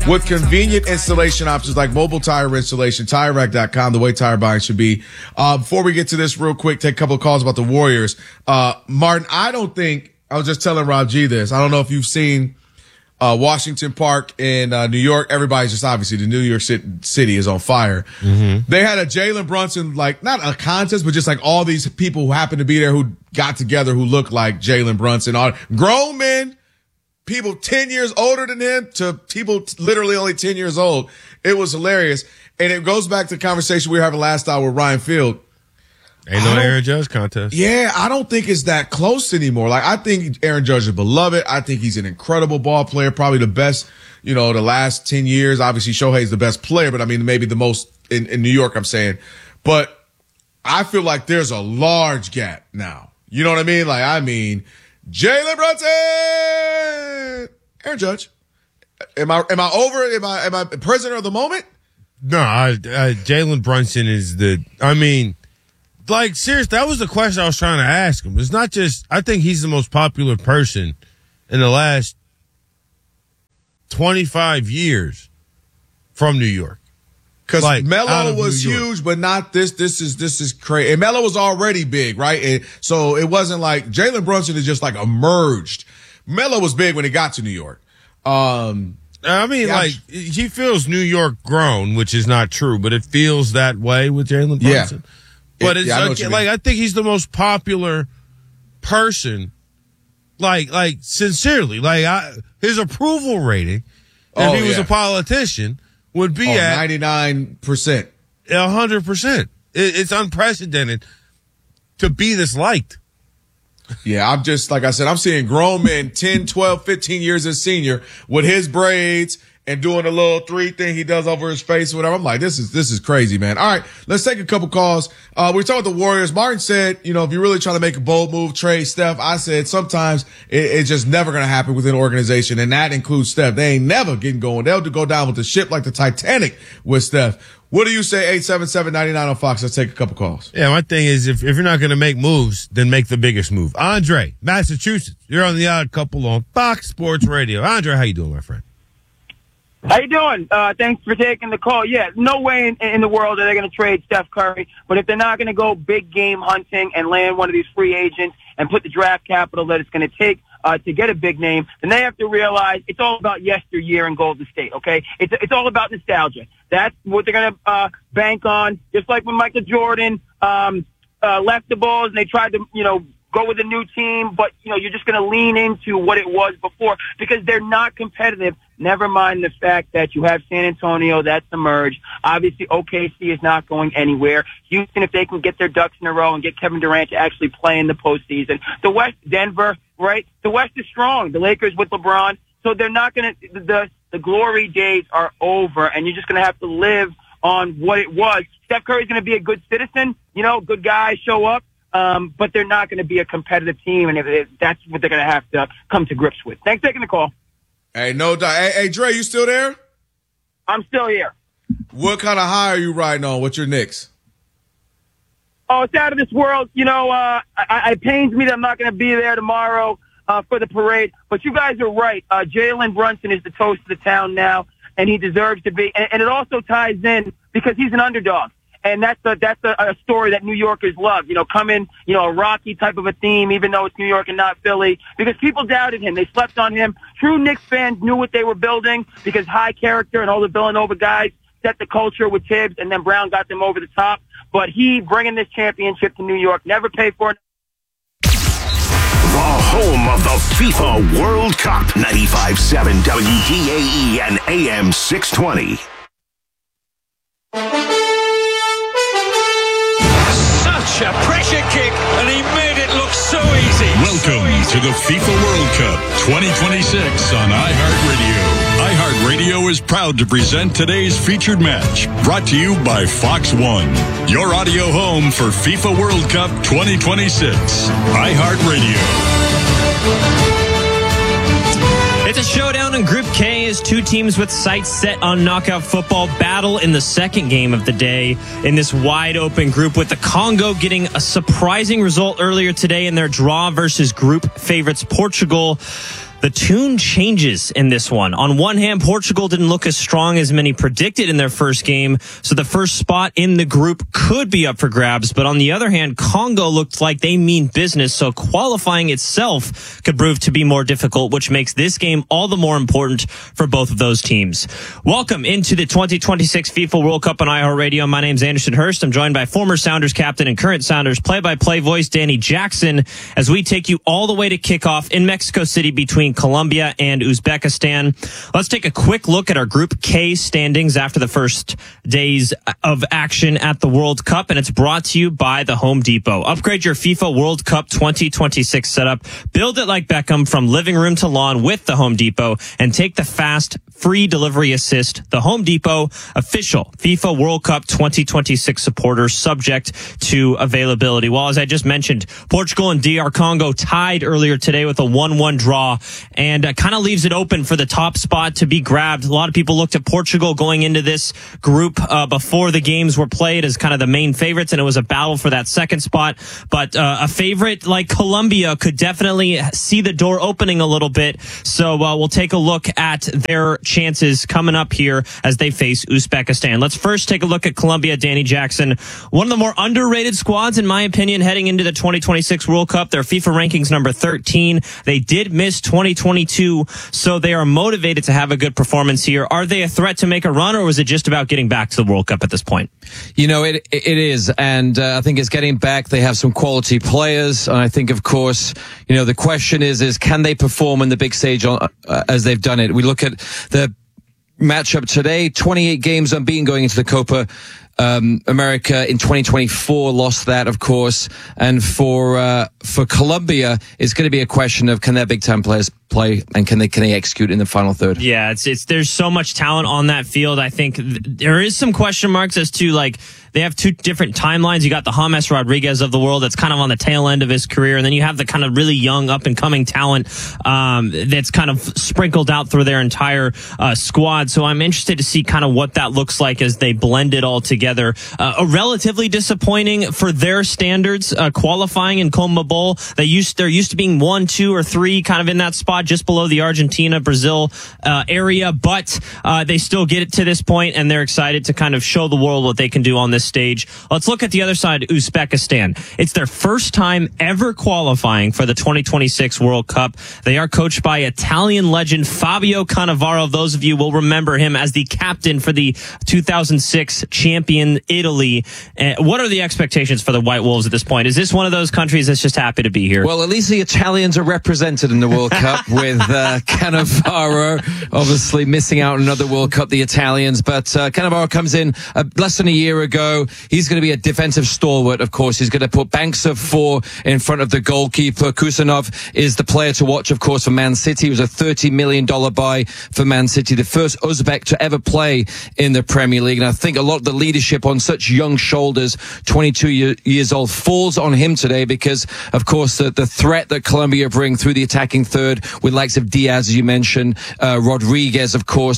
with convenient installation options like mobile tire installation, TireRack.com, the way tire buying should be. Before we get to this real quick, take a couple of calls about the Warriors. Martin, I was just telling Rob G this. I don't know if you've seen Washington Park in New York. Everybody's just obviously the New York City is on fire. Mm-hmm. They had a Jalen Brunson, like not a contest, but just like all these people who happened to be there who got together who look like Jalen Brunson. All grown men, people 10 years older than him to people literally only 10 years old. It was hilarious. And it goes back to the conversation we were having last hour with Ryan Field. Ain't no Aaron Judge contest. Yeah, I don't think it's that close anymore. Like, I think Aaron Judge is beloved. I think he's an incredible ball player, probably the best, the last 10 years. Obviously, Shohei's the best player, but I mean, maybe the most in New York, I'm saying. But I feel like there's a large gap now. You know what I mean? Like, Jalen Brunson, Aaron Judge. Am I over? Am I prisoner of the moment? No, Jalen Brunson is like, seriously, that was the question I was trying to ask him. It's not just, I think he's the most popular person in the last 25 years from New York. Because Melo was huge, but not this. This is crazy. And Melo was already big, right? And so it wasn't like Jalen Brunson is just like emerged. Melo was big when he got to New York. He feels New York grown, which is not true, but it feels that way with Jalen Brunson. Yeah. But I think he's the most popular person. Like sincerely, his approval rating, if he was a politician, would be at 99%, 100%. It's unprecedented to be this liked. Yeah, I'm just, like I said, I'm seeing grown men 10, 12, 15 years as senior with his braids and doing a little 3 thing he does over his face or whatever. I'm like, this is crazy, man. All right, let's take a couple calls. We're talking about the Warriors. Martin said, if you're really trying to make a bold move, trade Steph. I said sometimes it's just never going to happen within an organization, and that includes Steph. They ain't never getting going. They'll go down with the ship like the Titanic with Steph. What do you say? 877-99 on Fox. Let's take a couple calls. Yeah, my thing is if you're not going to make moves, then make the biggest move. Andre, Massachusetts. You're on The Odd Couple on Fox Sports Radio. Andre, how you doing, my friend? How you doing? Thanks for taking the call. Yeah, no way in the world are they going to trade Steph Curry. But if they're not going to go big game hunting and land one of these free agents and put the draft capital that it's going to take to get a big name, then they have to realize it's all about yesteryear in Golden State, okay? It's all about nostalgia. That's what they're going to bank on. Just like when Michael Jordan left the Bulls and they tried to, go with a new team, but, you're just going to lean into what it was before because they're not competitive. Never mind the fact that you have San Antonio that's emerged. Obviously, OKC is not going anywhere. Houston, if they can get their ducks in a row and get Kevin Durant to actually play in the postseason. The West, Denver, right? The West is strong. The Lakers with LeBron. So they're not going to, the glory days are over, and you're just going to have to live on what it was. Steph Curry's going to be a good citizen, good guy, show up. But they're not going to be a competitive team, and if that's what they're going to have to come to grips with. Thanks for taking the call. Hey, no doubt. Hey, Dre, you still there? I'm still here. What kind of high are you riding on? What's your Knicks? Oh, it's out of this world. It pains me that I'm not going to be there tomorrow for the parade. But you guys are right. Jalen Brunson is the toast of the town now, and he deserves to be. And it also ties in because he's an underdog. And that's a story that New Yorkers love. Come in, a Rocky type of a theme, even though it's New York and not Philly, because people doubted him. They slept on him. True Knicks fans knew what they were building because high character and all the Villanova guys set the culture with Tibbs, and then Brown got them over the top. But he bringing this championship to New York, never paid for it. The home of the FIFA World Cup, 95.7 WDAE and AM 620. Such a pressure kick, and he made it look so easy. Welcome to the FIFA World Cup 2026 on iHeartRadio. iHeartRadio is proud to present today's featured match, brought to you by Fox One, your audio home for FIFA World Cup 2026. iHeartRadio. It's a showdown in Group K as two teams with sights set on knockout football battle in the second game of the day in this wide-open group, with the Congo getting a surprising result earlier today in their draw versus group favorites Portugal. The tune changes in this one. On one hand, Portugal didn't look as strong as many predicted in their first game, so the first spot in the group could be up for grabs. But on the other hand, Congo looked like they mean business, so qualifying itself could prove to be more difficult, which makes this game all the more important for both of those teams. Welcome into the 2026 FIFA World Cup on iHeartRadio. My name's Anderson Hurst. I'm joined by former Sounders captain and current Sounders play-by-play voice Danny Jackson as we take you all the way to kickoff in Mexico City between Colombia and Uzbekistan. Let's take a quick look at our Group K standings after the first days of action at the World Cup, and it's brought to you by the Home Depot. Upgrade your FIFA World Cup 2026 setup. Build it like Beckham from living room to lawn with the Home Depot, and take the fast, free delivery assist. The Home Depot, official FIFA World Cup 2026 supporter, subject to availability. Well, as I just mentioned, Portugal and DR Congo tied earlier today with a 1-1 draw, and kind of leaves it open for the top spot to be grabbed. A lot of people looked at Portugal going into this group before the games were played as kind of the main favorites, and it was a battle for that second spot. But a favorite like Colombia could definitely see the door opening a little bit. So we'll take a look at their chances coming up here as they face Uzbekistan. Let's first take a look at Colombia, Danny Jackson. One of the more underrated squads, in my opinion, heading into the 2026 World Cup. Their FIFA rankings number 13. They did miss 2022, so they are motivated to have a good performance here. Are they a threat to make a run, or was it just about getting back to the World Cup at this point? You know, it is, and I think it's getting back. They have some quality players, and I think, of course, you know, the question is can they perform in the big stage as they've done it? We look at the matchup today, 28 games unbeaten going into the Copa America in 2024, lost that, of course. And for Colombia, it's going to be a question of can their big time players play, and can they execute in the final third? Yeah, it's there's so much talent on that field. I think there is some question marks as to, like, they have two different timelines. You got the James Rodriguez of the world that's kind of on the tail end of his career, and then you have the kind of really young up and coming talent that's kind of sprinkled out through their entire squad. So I'm interested to see kind of what that looks like as they blend it all together. A relatively disappointing for their standards qualifying in CONMEBOL. There used to being 1, 2, or 3 kind of in that spot just below the Argentina, Brazil area, but they still get it to this point, and they're excited to kind of show the world what they can do on this stage. Let's look at the other side, Uzbekistan. It's their first time ever qualifying for the 2026 World Cup. They are coached by Italian legend Fabio Cannavaro. Those of you will remember him as the captain for the 2006 champion Italy. What are the expectations for the White Wolves at this point? Is this one of those countries that's just happy to be here? Well, at least the Italians are represented in the World Cup with Cannavaro, obviously missing out on another World Cup, the Italians. But Cannavaro comes in less than a year ago. He's going to be a defensive stalwart, of course. He's going to put banks of 4 in front of the goalkeeper. Kusanov is the player to watch, of course, for Man City. He was a $30 million buy for Man City, the first Uzbek to ever play in the Premier League. And I think a lot of the leadership on such young shoulders, 22 years old, falls on him today because, of course, the threat that Colombia bring through the attacking third with likes of Diaz, as you mentioned, Rodriguez, of course,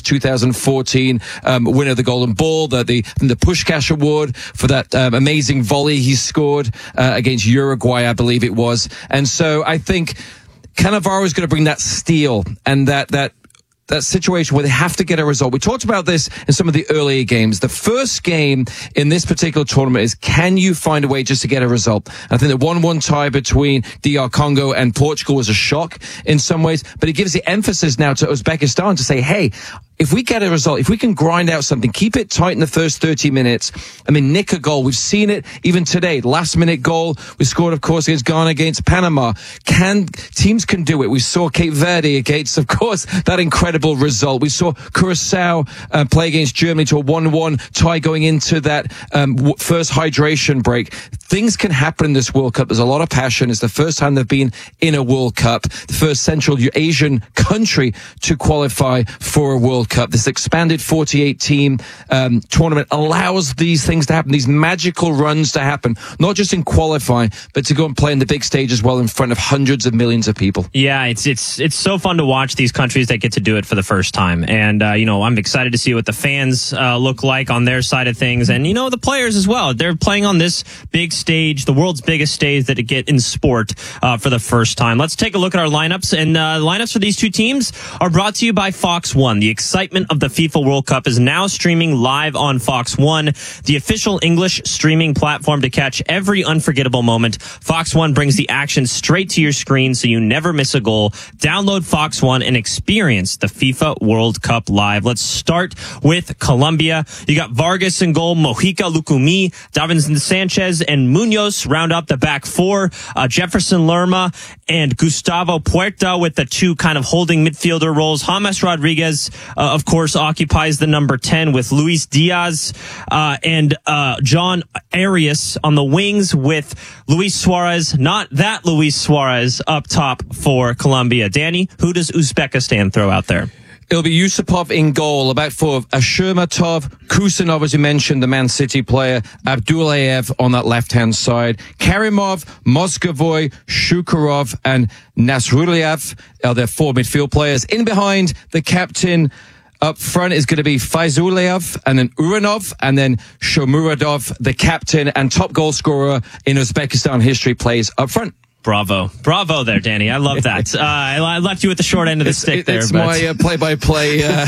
2014 winner of the Golden Ball, the Puskás Award for that amazing volley he scored against Uruguay, I believe it was. And so I think Cannavaro is going to bring that steel and that situation where they have to get a result. We talked about this in some of the earlier games. The first game in this particular tournament is, can you find a way just to get a result? I think the 1-1 tie between DR Congo and Portugal was a shock in some ways, but it gives the emphasis now to Uzbekistan to say, hey, if we get a result, if we can grind out something, keep it tight in the first 30 minutes, I mean, nick a goal. We've seen it even today. Last minute goal we scored, of course, against Ghana, against Panama. Teams can do it. We saw Cape Verde against, of course, that incredible result. We saw Curacao play against Germany to a 1-1 tie going into that first hydration break. Things can happen in this World Cup. There's a lot of passion. It's the first time they've been in a World Cup, the first Central Asian country to qualify for a World World Cup. This expanded 48-team tournament allows these things to happen, these magical runs to happen, not just in qualifying, but to go and play in the big stage as well in front of hundreds of millions of people. Yeah, it's so fun to watch these countries that get to do it for the first time. And, I'm excited to see what the fans look like on their side of things. And, the players as well. They're playing on this big stage, the world's biggest stage that it get in sport for the first time. Let's take a look at our lineups. And lineups for these two teams are brought to you by Fox One. The excitement of the FIFA World Cup is now streaming live on Fox One, the official English streaming platform to catch every unforgettable moment. Fox One brings the action straight to your screen so you never miss a goal. Download Fox One and experience the FIFA World Cup live. Let's start with Colombia. You got Vargas in goal, Mojica, Lucumí, Davinson Sanchez, and Munoz round up the back four. Jefferson Lerma and Gustavo Puerta with the two kind of holding midfielder roles. James Rodriguez, of course, occupies the number 10 with Luis Diaz and John Arias on the wings with Luis Suarez, not that Luis Suarez, up top for Colombia. Danny, who does Uzbekistan throw out there? It'll be Yusupov in goal, about four of Ashurmatov, Kusanov, as you mentioned, the Man City player, Abdullayev on that left-hand side, Karimov, Moscovoy, Shukurov, and Nasruliev are their four midfield players. In behind, the captain up front is going to be Faizulev, and then Uranov, and then Shomuradov, the captain and top goal scorer in Uzbekistan history, plays up front. Bravo there, Danny. I love that. I left you with the short end of the stick there. It's my play-by-play